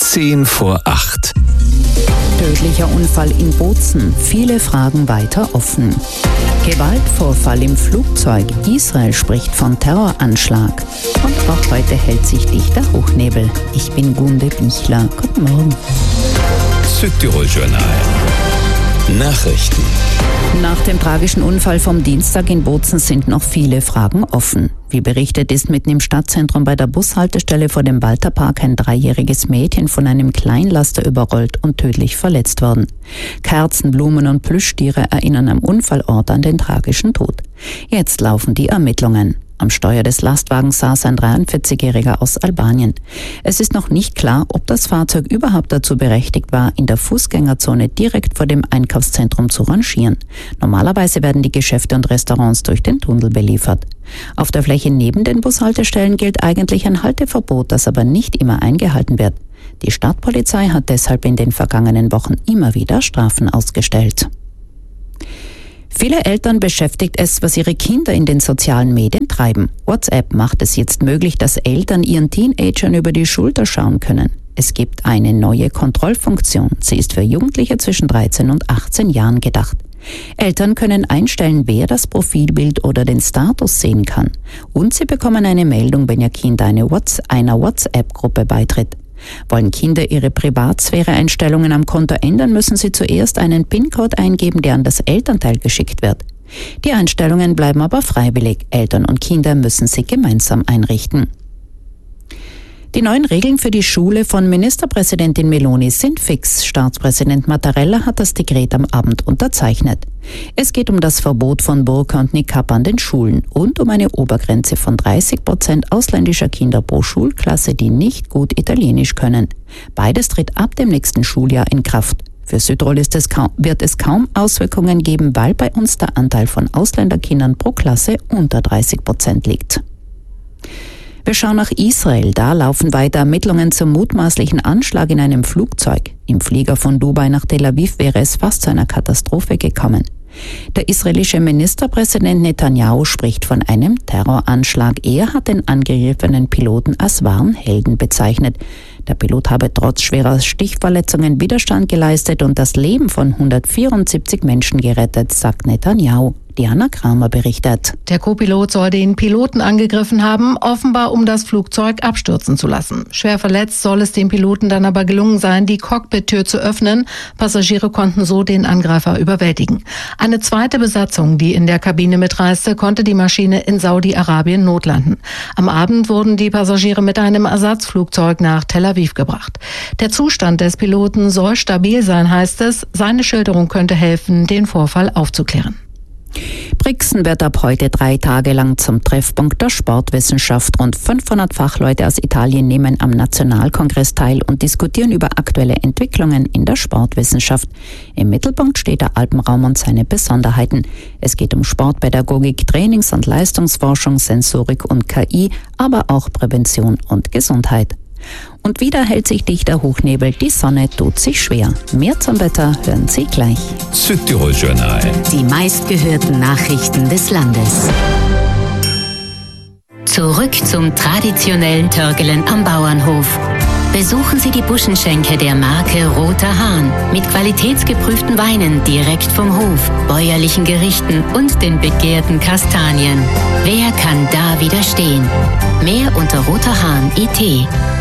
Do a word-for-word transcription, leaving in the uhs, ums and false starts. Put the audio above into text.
Zehn vor acht. Tödlicher Unfall in Bozen. Viele Fragen weiter offen. Gewaltvorfall im Flugzeug. Israel spricht von Terroranschlag. Und auch heute hält sich dichter Hochnebel. Ich bin Gunde Bichler. Guten Morgen. Südtirol-Journal. Nachrichten. Nach dem tragischen Unfall vom Dienstag in Bozen sind noch viele Fragen offen. Wie berichtet ist mitten im Stadtzentrum bei der Bushaltestelle vor dem Walterpark ein dreijähriges Mädchen von einem Kleinlaster überrollt und tödlich verletzt worden. Kerzen, Blumen und Plüschtiere erinnern am Unfallort an den tragischen Tod. Jetzt laufen die Ermittlungen. Am Steuer des Lastwagens saß ein dreiundvierzigjähriger aus Albanien. Es ist noch nicht klar, ob das Fahrzeug überhaupt dazu berechtigt war, in der Fußgängerzone direkt vor dem Einkaufszentrum zu rangieren. Normalerweise werden die Geschäfte und Restaurants durch den Tunnel beliefert. Auf der Fläche neben den Bushaltestellen gilt eigentlich ein Halteverbot, das aber nicht immer eingehalten wird. Die Stadtpolizei hat deshalb in den vergangenen Wochen immer wieder Strafen ausgestellt. Viele Eltern beschäftigt es, was ihre Kinder in den sozialen Medien treiben. WhatsApp macht es jetzt möglich, dass Eltern ihren Teenagern über die Schulter schauen können. Es gibt eine neue Kontrollfunktion. Sie ist für Jugendliche zwischen dreizehn und achtzehn Jahren gedacht. Eltern können einstellen, wer das Profilbild oder den Status sehen kann. Und sie bekommen eine Meldung, wenn ihr Kind eine Whats- einer WhatsApp-Gruppe beitritt. Wollen Kinder ihre Privatsphäre-Einstellungen am Konto ändern, müssen sie zuerst einen PIN-Code eingeben, der an das Elternteil geschickt wird. Die Einstellungen bleiben aber freiwillig. Eltern und Kinder müssen sie gemeinsam einrichten. Die neuen Regeln für die Schule von Ministerpräsidentin Meloni sind fix. Staatspräsident Mattarella hat das Dekret am Abend unterzeichnet. Es geht um das Verbot von Burka und Niqab an den Schulen und um eine Obergrenze von dreißig Prozent ausländischer Kinder pro Schulklasse, die nicht gut Italienisch können. Beides tritt ab dem nächsten Schuljahr in Kraft. Für Südtirol ist es kaum, wird es kaum Auswirkungen geben, weil bei uns der Anteil von Ausländerkindern pro Klasse unter dreißig Prozent liegt. Wir schauen nach Israel. Da laufen weiter Ermittlungen zum mutmaßlichen Anschlag in einem Flugzeug. Im Flieger von Dubai nach Tel Aviv wäre es fast zu einer Katastrophe gekommen. Der israelische Ministerpräsident Netanyahu spricht von einem Terroranschlag. Er hat den angegriffenen Piloten als wahren Helden bezeichnet. Der Pilot habe trotz schwerer Stichverletzungen Widerstand geleistet und das Leben von hundertvierundsiebzig Menschen gerettet, sagt Netanyahu. Diana Kramer berichtet. Der Co-Pilot soll den Piloten angegriffen haben, offenbar um das Flugzeug abstürzen zu lassen. Schwer verletzt soll es dem Piloten dann aber gelungen sein, die Cockpit-Tür zu öffnen. Passagiere konnten so den Angreifer überwältigen. Eine zweite Besatzung, die in der Kabine mitreiste, konnte die Maschine in Saudi-Arabien notlanden. Am Abend wurden die Passagiere mit einem Ersatzflugzeug nach Tel Aviv gebracht. Der Zustand des Piloten soll stabil sein, heißt es. Seine Schilderung könnte helfen, den Vorfall aufzuklären. Brixen wird ab heute drei Tage lang zum Treffpunkt der Sportwissenschaft. Rund fünfhundert Fachleute aus Italien nehmen am Nationalkongress teil und diskutieren über aktuelle Entwicklungen in der Sportwissenschaft. Im Mittelpunkt steht der Alpenraum und seine Besonderheiten. Es geht um Sportpädagogik, Trainings- und Leistungsforschung, Sensorik und K I, aber auch Prävention und Gesundheit. Und wieder hält sich dichter Hochnebel, die Sonne tut sich schwer. Mehr zum Wetter hören Sie gleich. Südtirol-Journal. Die meistgehörten Nachrichten des Landes. Zurück zum traditionellen Törgelen am Bauernhof. Besuchen Sie die Buschenschenke der Marke Roter Hahn mit qualitätsgeprüften Weinen direkt vom Hof, bäuerlichen Gerichten und den begehrten Kastanien. Wer kann da widerstehen? Mehr unter roterhahn punkt it.